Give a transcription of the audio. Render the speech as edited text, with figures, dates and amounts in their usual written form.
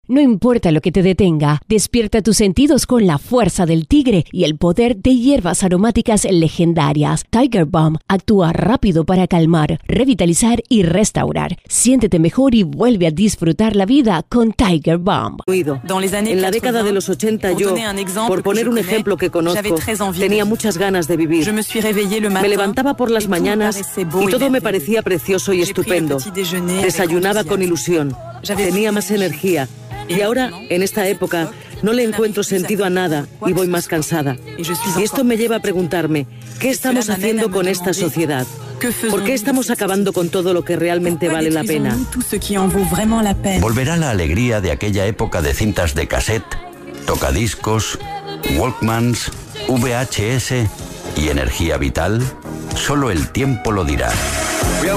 No importa lo que te detenga, despierta tus sentidos con la fuerza del tigre y el poder de hierbas aromáticas legendarias. Tiger Balm actúa rápido para calmar, revitalizar y restaurar. Siéntete mejor y vuelve a disfrutar la vida con Tiger Balm. En la década de los 80 yo, por poner un ejemplo que conozco, tenía muchas ganas de vivir. Me levantaba por las mañanas y todo me parecía precioso y estupendo. Desayunaba con ilusión, tenía más energía. Y ahora, en esta época, no le encuentro sentido a nada y voy más cansada. Y esto me lleva a preguntarme, ¿qué estamos haciendo con esta sociedad? ¿Por qué estamos acabando con todo lo que realmente vale la pena? ¿Volverá la alegría de aquella época de cintas de cassette, tocadiscos, Walkmans, VHS y energía vital? Solo el tiempo lo dirá.